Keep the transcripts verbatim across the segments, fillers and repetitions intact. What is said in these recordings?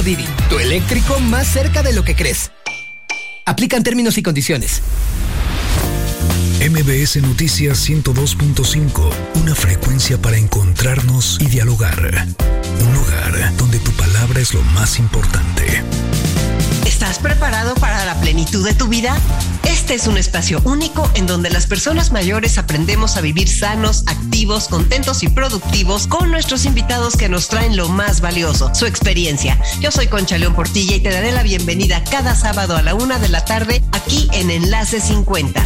Didi, tu eléctrico más cerca de lo que crees. Aplican términos y condiciones. M B S Noticias ciento dos punto cinco, una frecuencia para encontrarnos y dialogar. Un lugar donde tu palabra es lo más importante. ¿Estás preparado para la plenitud de tu vida? Este es un espacio único en donde las personas mayores aprendemos a vivir sanos, activos, contentos y productivos con nuestros invitados que nos traen lo más valioso, su experiencia. Yo soy Concha León Portilla y te daré la bienvenida cada sábado a la una de la tarde aquí en Enlace cincuenta.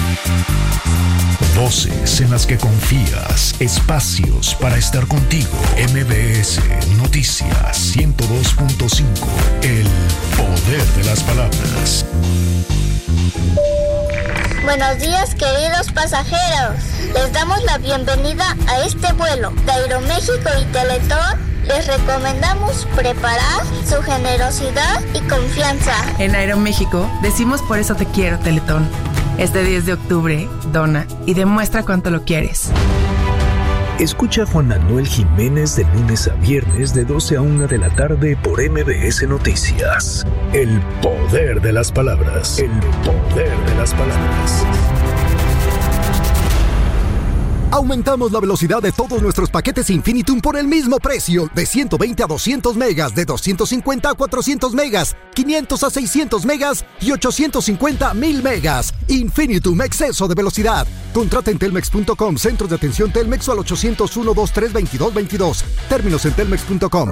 Voces en las que confías, espacios para estar contigo. M B S Noticias ciento dos punto cinco, el poder de las palabras. Buenos días, queridos pasajeros. Les damos la bienvenida a este vuelo de Aeroméxico y Teletón. Les recomendamos preparar su generosidad y confianza. En Aeroméxico decimos por eso te quiero, Teletón. Este diez de octubre, dona y demuestra cuánto lo quieres. Escucha a Juan Manuel Jiménez de lunes a viernes de doce a una de la tarde por M B S Noticias. El poder de las palabras. El poder de las palabras. Aumentamos la velocidad de todos nuestros paquetes Infinitum por el mismo precio, de ciento veinte a doscientos megas, de doscientos cincuenta a cuatrocientos megas, quinientos a seiscientos megas y ochocientos cincuenta a mil megas. Infinitum, exceso de velocidad. Contrata en telmex punto com, centros de atención Telmex o al ochocientos uno, veintitrés, veintidós veintidós. Términos en telmex punto com.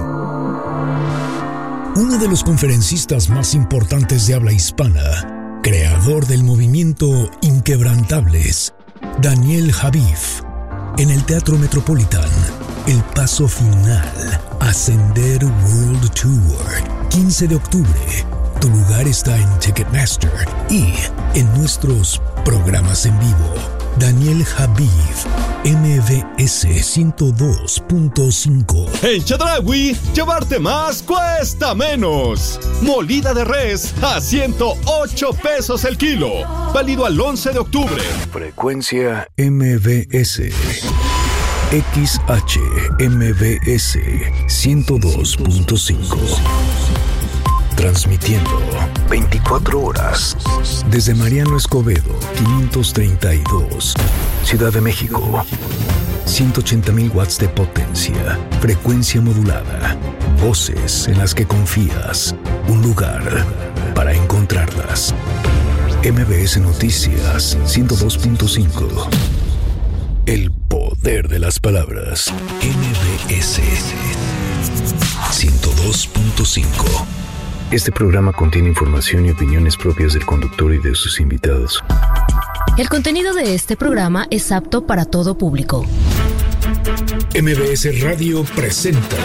Uno de los conferencistas más importantes de habla hispana, creador del movimiento Inquebrantables, Daniel Javif, en el Teatro Metropolitan, el paso final, Ascender World Tour, quince de octubre. Tu lugar está en Ticketmaster y en nuestros programas en vivo. Daniel Javif, M B S ciento dos punto cinco. En Chedraui, llevarte más cuesta menos. Molida de res a ciento ocho pesos el kilo. Válido al once de octubre. Frecuencia M B S. X H M B S ciento dos punto cinco. Transmitiendo veinticuatro horas desde Mariano Escobedo, quinientos treinta y dos, Ciudad de México. ciento ochenta mil watts de potencia, frecuencia modulada, voces en las que confías, un lugar para encontrarlas. M B S Noticias ciento dos punto cinco. El poder de las palabras. M B S ciento dos punto cinco. Este programa contiene información y opiniones propias del conductor y de sus invitados. El contenido de este programa es apto para todo público. M B S Radio presenta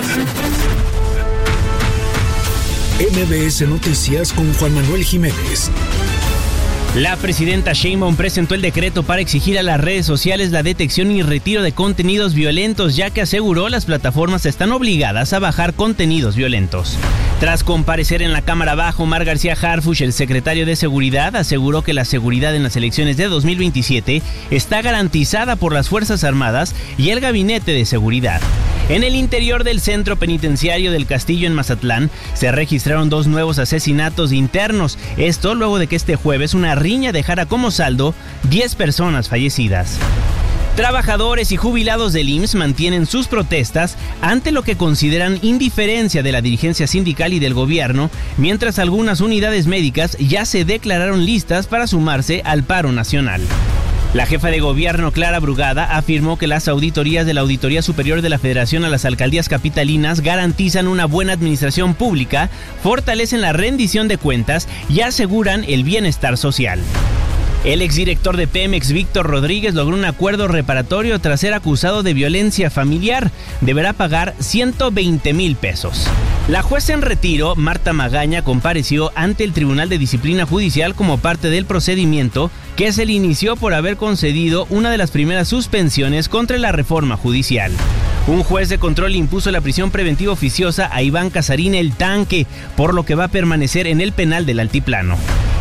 M B S Noticias con Juan Manuel Jiménez. La presidenta Sheinbaum presentó el decreto para exigir a las redes sociales la detección y retiro de contenidos violentos, ya que aseguró las plataformas están obligadas a bajar contenidos violentos. Tras comparecer en la Cámara Baja, Omar García Harfuch, el secretario de Seguridad, aseguró que la seguridad en las elecciones de dos mil veintisiete está garantizada por las Fuerzas Armadas y el Gabinete de Seguridad. En el interior del centro penitenciario del Castillo en Mazatlán se registraron dos nuevos asesinatos internos. Esto luego de que este jueves una riña dejara como saldo diez personas fallecidas. Trabajadores y jubilados del I M S S mantienen sus protestas ante lo que consideran indiferencia de la dirigencia sindical y del gobierno, mientras algunas unidades médicas ya se declararon listas para sumarse al paro nacional. La jefa de gobierno, Clara Brugada, afirmó que las auditorías de la Auditoría Superior de la Federación a las alcaldías capitalinas garantizan una buena administración pública, fortalecen la rendición de cuentas y aseguran el bienestar social. El exdirector de Pemex, Víctor Rodríguez, logró un acuerdo reparatorio tras ser acusado de violencia familiar. Deberá pagar ciento veinte mil pesos. La jueza en retiro, Marta Magaña, compareció ante el Tribunal de Disciplina Judicial como parte del procedimiento que se le inició por haber concedido una de las primeras suspensiones contra la reforma judicial. Un juez de control impuso la prisión preventiva oficiosa a Iván Casarín el Tanque, por lo que va a permanecer en el penal del Altiplano.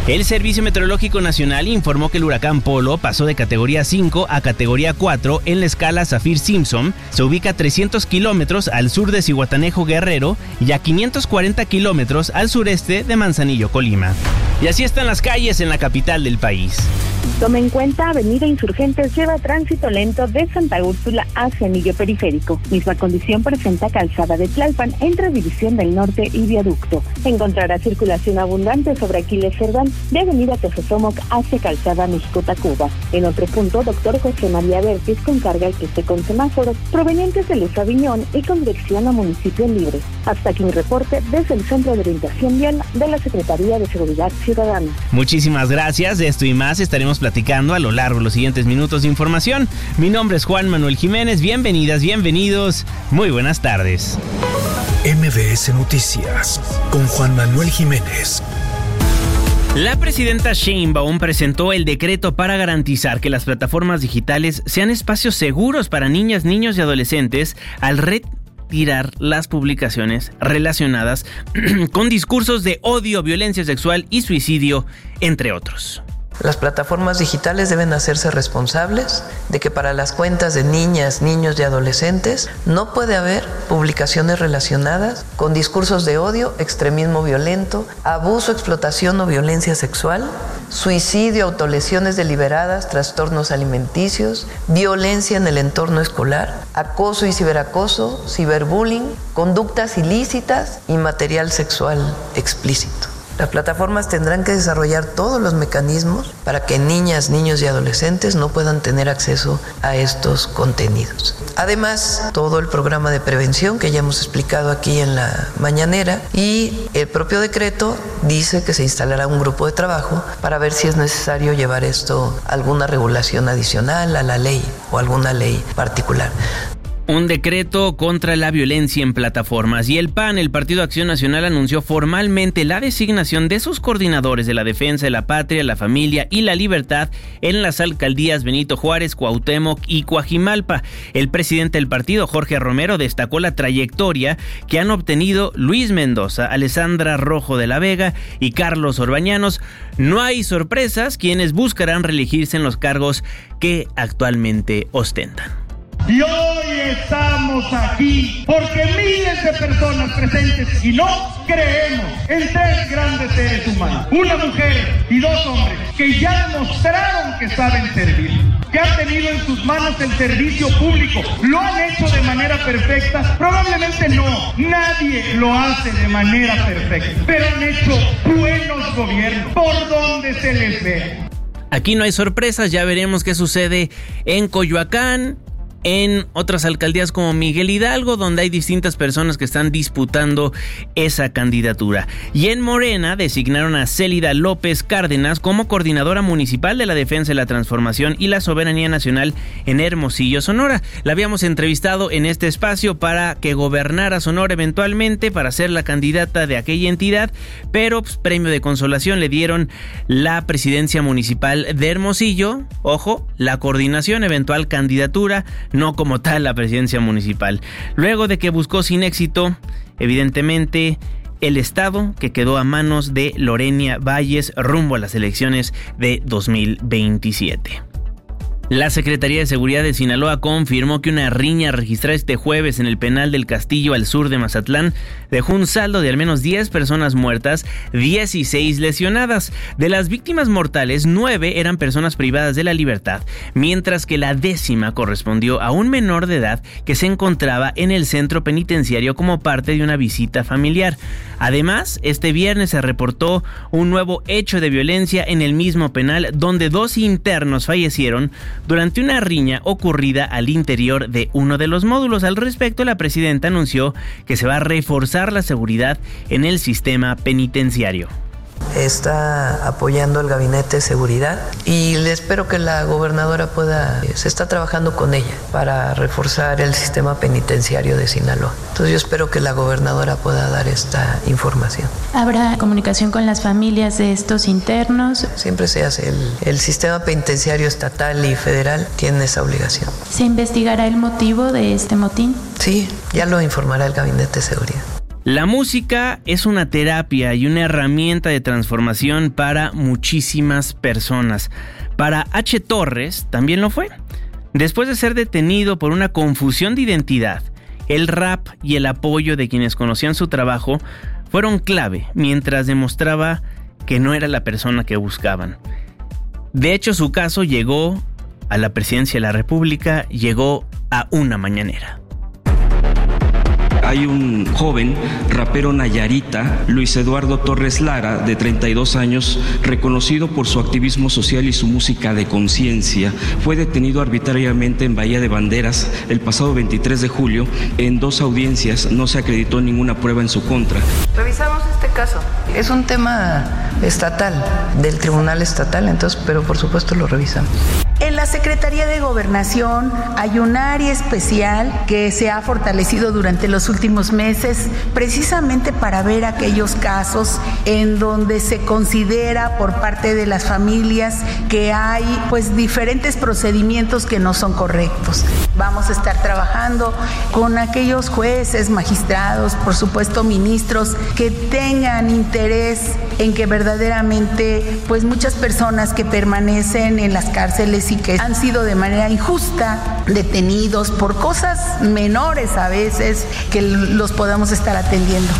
El Servicio Meteorológico Nacional informó que el huracán Polo pasó de categoría cinco a categoría cuatro en la escala Saffir-Simpson. Se ubica a trescientos kilómetros al sur de Zihuatanejo, Guerrero, y a quinientos cuarenta kilómetros al sureste de Manzanillo, Colima. Y así están las calles en la capital del país. Tome en cuenta, Avenida Insurgentes lleva tránsito lento de Santa Úrsula hacia Anillo Periférico. Misma condición presenta Calzada de Tlalpan entre División del Norte y Viaducto. Encontrará circulación abundante sobre Aquiles Cerdán de Avenida Tezosomoc hacia Calzada México-Tacuba. En otro punto, Doctor José María Vértiz con carga al que esté con semáforos provenientes de Luz Aviñón y con dirección a Municipio Libre. Hasta aquí un reporte desde el Centro de Orientación Vial de la Secretaría de Seguridad Ciudadana. Muchísimas gracias. De esto y más estaremos platicando a lo largo de los siguientes minutos de información. Mi nombre es Juan Manuel Jiménez. Bienvenidas, bienvenidos. Muy buenas tardes. M B S Noticias con Juan Manuel Jiménez. La presidenta Sheinbaum presentó el decreto para garantizar que las plataformas digitales sean espacios seguros para niñas, niños y adolescentes al retirar las publicaciones relacionadas con discursos de odio, violencia sexual y suicidio, entre otros. Las plataformas digitales deben hacerse responsables de que para las cuentas de niñas, niños y adolescentes no puede haber publicaciones relacionadas con discursos de odio, extremismo violento, abuso, explotación o violencia sexual, suicidio, autolesiones deliberadas, trastornos alimenticios, violencia en el entorno escolar, acoso y ciberacoso, ciberbullying, conductas ilícitas y material sexual explícito. Las plataformas tendrán que desarrollar todos los mecanismos para que niñas, niños y adolescentes no puedan tener acceso a estos contenidos. Además, todo el programa de prevención que ya hemos explicado aquí en la mañanera, y el propio decreto dice que se instalará un grupo de trabajo para ver si es necesario llevar esto a alguna regulación adicional a la ley o alguna ley particular. Un decreto contra la violencia en plataformas. Y el P A N, el Partido Acción Nacional, anunció formalmente la designación de sus coordinadores de la defensa de la patria, la familia y la libertad en las alcaldías Benito Juárez, Cuauhtémoc y Coajimalpa. El presidente del partido, Jorge Romero, destacó la trayectoria que han obtenido Luis Mendoza, Alessandra Rojo de la Vega y Carlos Orbañanos. No hay sorpresas, quienes buscarán reelegirse en los cargos que actualmente ostentan. Y hoy estamos aquí porque miles de personas presentes y no creemos en tres grandes seres humanos, una mujer y dos hombres, que ya demostraron que saben servir, que han tenido en sus manos el servicio público, lo han hecho de manera perfecta. Probablemente no, nadie lo hace de manera perfecta, pero han hecho buenos gobiernos por donde se les vea. Aquí no hay sorpresas, ya veremos qué sucede en Coyoacán, en otras alcaldías como Miguel Hidalgo, donde hay distintas personas que están disputando esa candidatura. Y en Morena designaron a Célida López Cárdenas como coordinadora municipal de la defensa de la transformación y la soberanía nacional en Hermosillo, Sonora. La habíamos entrevistado en este espacio para que gobernara Sonora eventualmente, para ser la candidata de aquella entidad, pero pues, premio de consolación le dieron la presidencia municipal de Hermosillo. Ojo, la coordinación, eventual candidatura, no como tal la presidencia municipal. Luego de que buscó sin éxito, evidentemente, el estado que quedó a manos de Lorena Valles rumbo a las elecciones de dos mil veintisiete. La Secretaría de Seguridad de Sinaloa confirmó que una riña registrada este jueves en el penal del Castillo al sur de Mazatlán dejó un saldo de al menos diez personas muertas, dieciséis lesionadas. De las víctimas mortales, nueve eran personas privadas de la libertad, mientras que la décima correspondió a un menor de edad que se encontraba en el centro penitenciario como parte de una visita familiar. Además, este viernes se reportó un nuevo hecho de violencia en el mismo penal, donde dos internos fallecieron durante una riña ocurrida al interior de uno de los módulos. Al respecto, la presidenta anunció que se va a reforzar la seguridad en el sistema penitenciario. Está apoyando el gabinete de seguridad y le espero que la gobernadora pueda, se está trabajando con ella para reforzar el sistema penitenciario de Sinaloa. Entonces yo espero que la gobernadora pueda dar esta información. ¿Habrá comunicación con las familias de estos internos? Siempre se hace. El, el sistema penitenciario estatal y federal tiene esa obligación. ¿Se investigará el motivo de este motín? Sí, ya lo informará el gabinete de seguridad. La música es una terapia y una herramienta de transformación para muchísimas personas. Para H. Torres también lo fue. Después de ser detenido por una confusión de identidad, el rap y el apoyo de quienes conocían su trabajo fueron clave mientras demostraba que no era la persona que buscaban. De hecho, su caso llegó a la presidencia de la República, llegó a una mañanera. Hay un joven rapero nayarita, Luis Eduardo Torres Lara, de treinta y dos años, reconocido por su activismo social y su música de conciencia. Fue detenido arbitrariamente en Bahía de Banderas el pasado veintitrés de julio. En dos audiencias no se acreditó ninguna prueba en su contra. Revisamos este caso. Es un tema estatal, del Tribunal Estatal, entonces, pero por supuesto lo revisamos. En la Secretaría de Gobernación hay un área especial que se ha fortalecido durante los últimos meses, precisamente para ver aquellos casos en donde se considera por parte de las familias que hay pues diferentes procedimientos que no son correctos. Vamos a estar trabajando con aquellos jueces, magistrados, por supuesto ministros, que tengan interés en que verdaderamente pues muchas personas que permanecen en las cárceles y que han sido de manera injusta detenidos por cosas menores a veces, que los podamos estar atendiendo.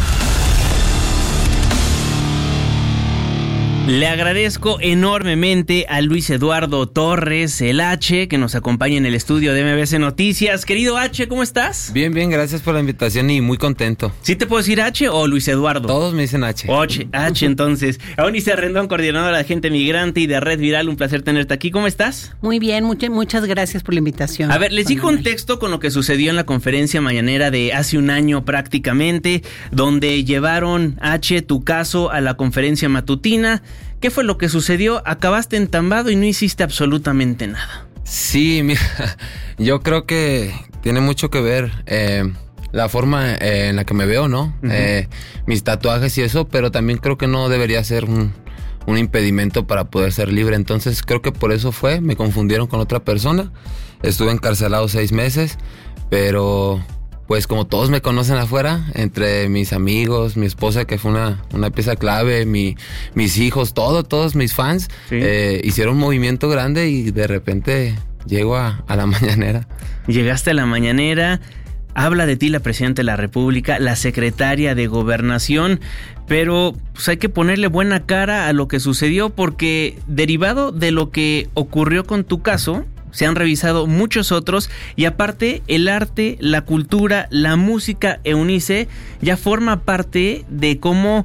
Le agradezco enormemente a Luis Eduardo Torres, el H, que nos acompaña en el estudio de M B C Noticias. Querido H, ¿cómo estás? Bien, bien, gracias por la invitación y muy contento. ¿Sí te puedo decir H o Luis Eduardo? Todos me dicen H. H, H entonces. Eunice Rendón, coordinadora de Agente Migrante y de Red Viral, un placer tenerte aquí. ¿Cómo estás? Muy bien, muchas, muchas gracias por la invitación. A ver, les di contexto con lo que sucedió en la conferencia mañanera de hace un año prácticamente, donde llevaron, H, tu caso a la conferencia matutina. ¿Qué fue lo que sucedió? Acabaste entambado y no hiciste absolutamente nada. Sí, mira, yo creo que tiene mucho que ver eh, la forma eh, en la que me veo, ¿no? Uh-huh. Eh, mis tatuajes y eso, pero también creo que no debería ser un, un impedimento para poder ser libre. Entonces creo que por eso fue, me confundieron con otra persona. Estuve encarcelado seis meses, pero pues como todos me conocen afuera, entre mis amigos, mi esposa, que fue una, una pieza clave, mi, mis hijos, todo, todos mis fans, sí. eh, hicieron un movimiento grande y de repente llego a, a la mañanera. Llegaste a la mañanera, habla de ti la Presidenta de la República, la Secretaria de Gobernación, pero pues hay que ponerle buena cara a lo que sucedió porque derivado de lo que ocurrió con tu caso, se han revisado muchos otros y aparte el arte, la cultura, la música, Eunice, ya forma parte de cómo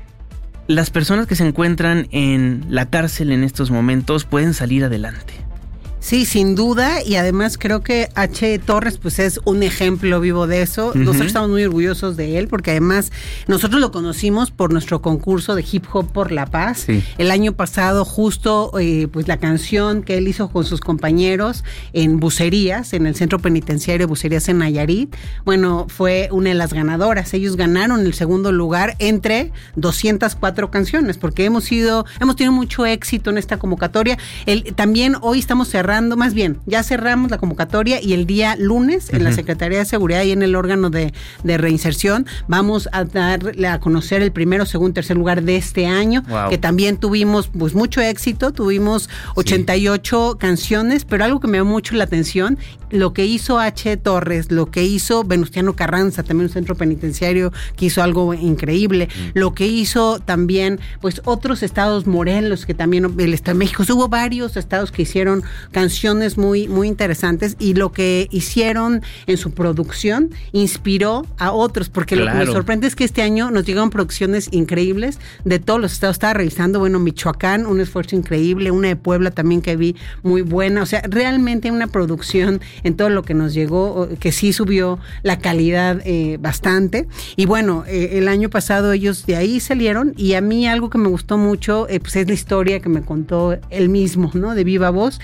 las personas que se encuentran en la cárcel en estos momentos pueden salir adelante. Sí, sin duda, y además creo que H. Torres pues es un ejemplo vivo de eso. Uh-huh. Nosotros estamos muy orgullosos de él porque además nosotros lo conocimos por nuestro concurso de Hip Hop por la Paz. Sí. El año pasado justo eh, pues la canción que él hizo con sus compañeros en Bucerías, en el Centro Penitenciario de Bucerías en Nayarit, bueno, fue una de las ganadoras. Ellos ganaron el segundo lugar entre doscientas cuatro canciones porque hemos sido, hemos tenido mucho éxito en esta convocatoria. El, también hoy estamos cerrando Más bien, ya cerramos la convocatoria y el día lunes en uh-huh. la Secretaría de Seguridad y en el órgano de, de reinserción vamos a darle a conocer el primero, segundo, tercer lugar de este año, wow. que también tuvimos pues mucho éxito, tuvimos ochenta y ocho sí. canciones, pero algo que me dio mucho la atención, lo que hizo H. Torres, lo que hizo Venustiano Carranza, también un centro penitenciario que hizo algo increíble, uh-huh. lo que hizo también pues otros estados, Morelos, que también el Estado de México, hubo varios estados que hicieron canciones canciones muy, muy interesantes y lo que hicieron en su producción inspiró a otros, porque claro. lo que me sorprende es que este año nos llegaron producciones increíbles de todos los estados. Estaba revisando, bueno, Michoacán, un esfuerzo increíble, una de Puebla también que vi muy buena, o sea, realmente una producción en todo lo que nos llegó, que sí subió la calidad eh, bastante, y bueno, eh, el año pasado ellos de ahí salieron, y a mí algo que me gustó mucho, eh, pues es la historia que me contó él mismo, ¿no? De viva voz, y que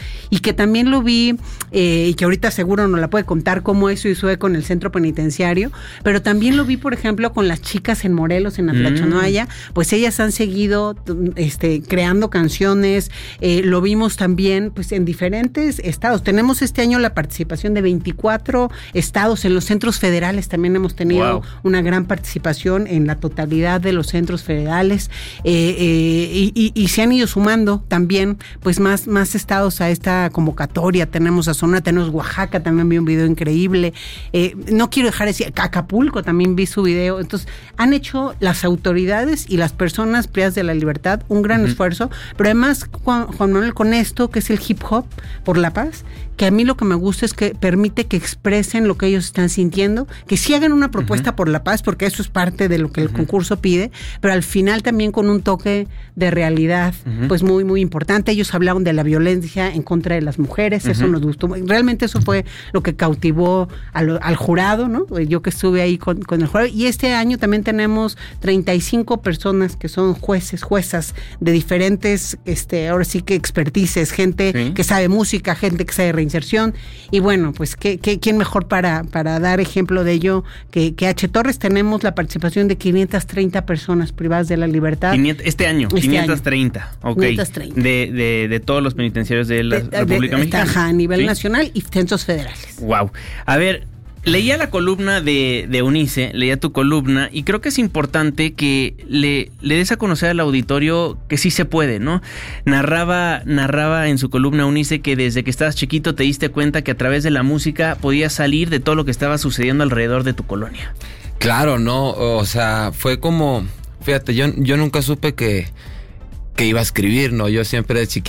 que también lo vi, eh, y que ahorita seguro nos la puede contar cómo eso hizo eco en el centro penitenciario, pero también lo vi, por ejemplo, con las chicas en Morelos, en Atlachonoaya, mm. pues ellas han seguido este, creando canciones, eh, lo vimos también pues en diferentes estados. Tenemos este año la participación de veinticuatro estados, en los centros federales también hemos tenido wow. una gran participación en la totalidad de los centros federales, eh, eh, y, y, y se han ido sumando también pues más, más estados a esta convocatoria. Tenemos a Sonora, tenemos Oaxaca, también vi un video increíble, eh, no quiero dejar de decir, Acapulco también vi su video. Entonces han hecho las autoridades y las personas privadas de la libertad un gran uh-huh. esfuerzo, pero además Juan, Juan Manuel, con esto que es el hip hop por la paz, que a mí lo que me gusta es que permite que expresen lo que ellos están sintiendo, que sí hagan una propuesta uh-huh. por la paz, porque eso es parte de lo que el uh-huh. concurso pide, pero al final también con un toque de realidad, uh-huh. pues muy, muy importante. Ellos hablaron de la violencia en contra de las mujeres, uh-huh. eso nos gustó. Realmente eso fue lo que cautivó al, al jurado, ¿no? Yo que estuve ahí con, con el jurado. Y este año también tenemos treinta y cinco personas que son jueces, juezas de diferentes, este, ahora sí que expertices, gente sí. que sabe música, gente que sabe reinserción. Y bueno, pues ¿qué, qué, quién mejor para, para dar ejemplo de ello que, que H. Torres. Tenemos la participación de quinientas treinta personas privadas de la libertad. quinientos, este año, este quinientos treinta. Año. Okay. quinientos treinta. De, de, de todos los penitenciarios de la de, República de, Mexicana. Ajá, a nivel ¿sí? nacional y centros federales. Wow. A ver, leía la columna de, de Eunice, leía tu columna, y creo que es importante que le, le des a conocer al auditorio que sí se puede, ¿no? Narraba, narraba en su columna Eunice que desde que estabas chiquito te diste cuenta que a través de la música podías salir de todo lo que estaba sucediendo alrededor de tu colonia. Claro, no, o sea, fue como, fíjate, yo, yo nunca supe que, que iba a escribir, ¿no? Yo siempre de chiquito